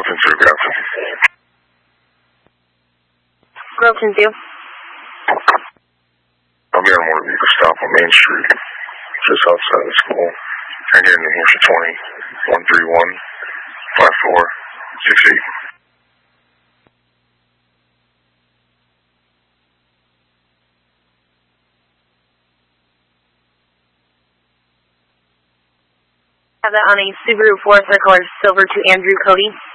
Groveton through Groveton. Groveton through. I'll be on one vehicle stop on Main Street, just outside the school. Again, New Hampshire 20, 131, 5468. Have that on a Subaru Forester color silver to Andrew Cody.